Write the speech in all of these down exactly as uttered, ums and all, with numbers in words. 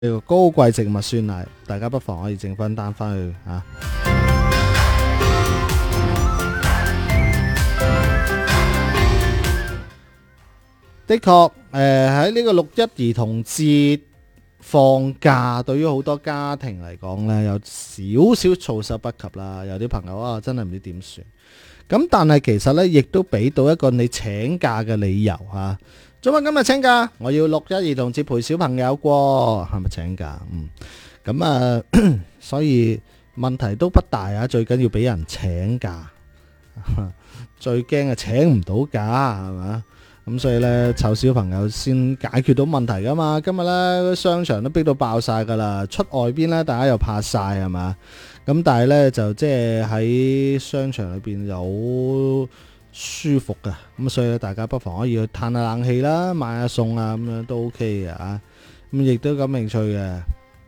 呢個高貴植物酸奶，大家不妨可以整翻單翻去啊。的確，誒喺呢個六一兒童節放假，對於好多家庭嚟講呢，有少少措手不及啦。有啲朋友啊，真係唔知點算。咁但係其實呢，亦都俾到一個你請假嘅理由嚇。做乜今日請假？我要六一兒童節陪小朋友過，係咪請假？嗯，咁啊，所以問題都不大啊。最緊要俾人請假，最驚係請唔到假，係嘛？咁所以呢，湊小朋友先解決到問題噶嘛。今日呢，商場都逼到爆晒噶啦，出外邊呢，大家又怕晒係嘛。咁但係呢，就即係喺商場裏邊有舒服嘅，咁所以咧，大家不妨可以去嘆下冷氣啦，買下餸啊，咁樣都 OK 嘅啊。咁亦都感興趣嘅。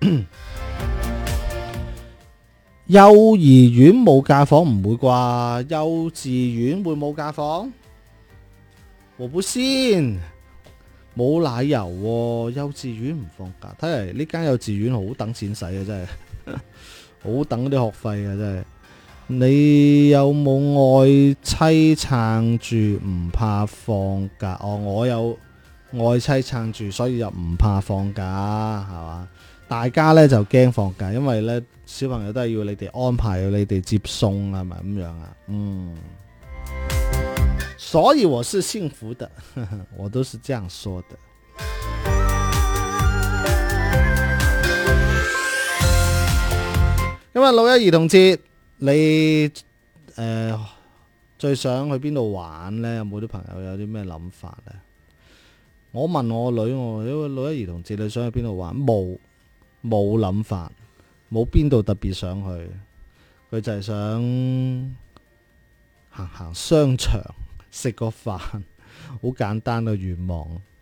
幼兒園冇假放唔會啩？幼稚園會冇假放？我不信，冇奶油喎。幼稚園唔放假，睇嚟呢間幼稚園好等錢使啊，真係好等啲學費啊，真係。你有冇愛妻撐住唔怕放假？哦，我有愛妻撐住，所以又唔怕放假，係嘛？大家呢就驚放假，因為呢小朋友都係要你哋安排，要你哋接送啊，係咪咁樣啊？嗯，所以我是幸福的，呵呵，我都是這樣說的。今日六一兒童節。你誒、呃、最想去邊度玩呢？有冇啲朋友有啲咩諗法呢？我問我女，我因為六一兒童節你想去邊度玩？冇冇諗法，冇邊度特別想去。佢就係想行行商場，食個飯，好簡單嘅願望。